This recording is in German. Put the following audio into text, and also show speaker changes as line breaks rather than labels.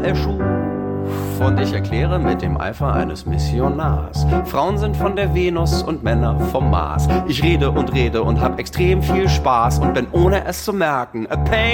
erschuf. Und ich erkläre mit dem Eifer eines Missionars: Frauen sind von der Venus und Männer vom Mars. Ich rede und hab extrem viel Spaß und bin ohne es zu merken a pain